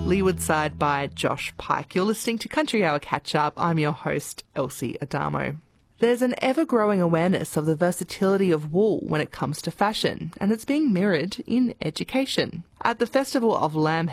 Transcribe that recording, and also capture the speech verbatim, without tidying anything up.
Leeward Side by Josh Pike. You're listening to Country Hour Catch Up. I'm your host, Elsie Adamo. There's an ever-growing awareness of the versatility of wool when it comes to fashion, and it's being mirrored in education. At the Festival of Lamb